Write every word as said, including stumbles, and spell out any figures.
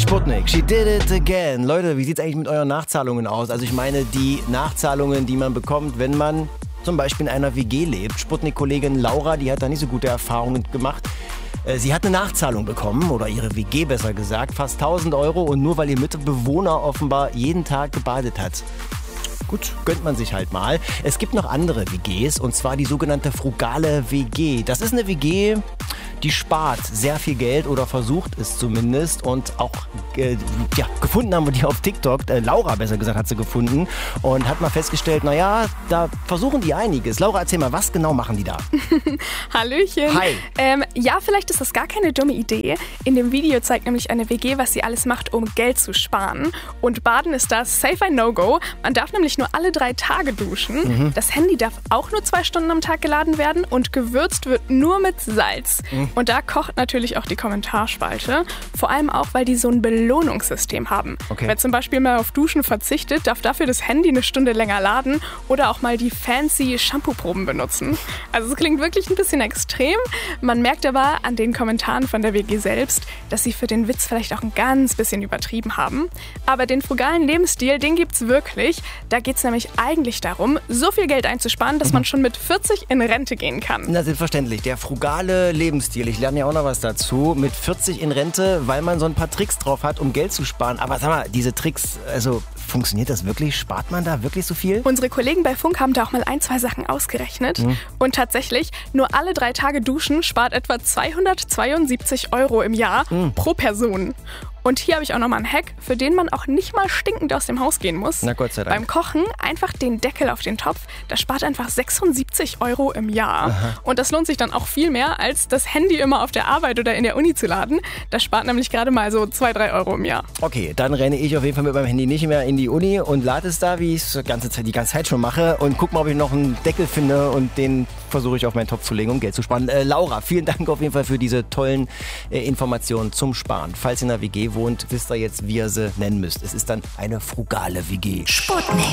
Sputnik, she did it again. Leute, wie sieht es eigentlich mit euren Nachzahlungen aus? Also ich meine die Nachzahlungen, die man bekommt, wenn man zum Beispiel in einer W G lebt. Sputnik-Kollegin Laura, die hat da nicht so gute Erfahrungen gemacht. Sie hat eine Nachzahlung bekommen, oder ihre W G besser gesagt, fast tausend Euro, und nur weil ihr Mitbewohner offenbar jeden Tag gebadet hat. Gut, gönnt man sich halt mal. Es gibt noch andere W Gs, und zwar die sogenannte frugale W G. Das ist eine W G, die spart sehr viel Geld oder versucht es zumindest, und auch äh, ja, gefunden haben wir die auf TikTok. Äh, Laura, besser gesagt, hat sie gefunden und hat mal festgestellt, naja, da versuchen die einiges. Laura, erzähl mal, was genau machen die da? Hallöchen. Hi. Ähm, ja, vielleicht ist das gar keine dumme Idee. In dem Video zeigt nämlich eine W G, was sie alles macht, um Geld zu sparen. Und Baden ist das safe ein No-Go. Man darf nämlich nur alle drei Tage duschen. Mhm. Das Handy darf auch nur zwei Stunden am Tag geladen werden und gewürzt wird nur mit Salz. Mhm. Und da kocht natürlich auch die Kommentarspalte. Vor allem auch, weil die so ein Belohnungssystem haben. Okay. Wer zum Beispiel mal auf Duschen verzichtet, darf dafür das Handy eine Stunde länger laden oder auch mal die fancy Shampoo-Proben benutzen. Also es klingt wirklich ein bisschen extrem. Man merkt aber an den Kommentaren von der W G selbst, dass sie für den Witz vielleicht auch ein ganz bisschen übertrieben haben. Aber den frugalen Lebensstil, den gibt's wirklich. Da geht's nämlich eigentlich darum, so viel Geld einzusparen, dass man schon mit vierzig in Rente gehen kann. Na, selbstverständlich. Der frugale Lebensstil. Ich lerne ja auch noch was dazu. Mit vierzig in Rente, weil man so ein paar Tricks drauf hat, um Geld zu sparen. Aber sag mal, diese Tricks, also funktioniert das wirklich? Spart man da wirklich so viel? Unsere Kollegen bei Funk haben da auch mal ein, zwei Sachen ausgerechnet. Mhm. Und tatsächlich, nur alle drei Tage duschen spart etwa zweihundertzweiundsiebzig Euro im Jahr mhm. pro Person. Und hier habe ich auch nochmal einen Hack, für den man auch nicht mal stinkend aus dem Haus gehen muss. Na Gott sei Dank. Beim Kochen einfach den Deckel auf den Topf. Das spart einfach sechsundsiebzig Euro im Jahr. Aha. Und das lohnt sich dann auch viel mehr, als das Handy immer auf der Arbeit oder in der Uni zu laden. Das spart nämlich gerade mal so zwei, drei Euro im Jahr. Okay, dann renne ich auf jeden Fall mit meinem Handy nicht mehr in die Uni und lade es da, wie ich es die ganze Zeit, die ganze Zeit schon mache, und guck mal, ob ich noch einen Deckel finde, und den versuche ich auf meinen Topf zu legen, um Geld zu sparen. Äh, Laura, vielen Dank auf jeden Fall für diese tollen äh, Informationen zum Sparen. Falls ihr in einer W G wohnt, wisst ihr jetzt, wie ihr sie nennen müsst. Es ist dann eine frugale W G. Sputnik.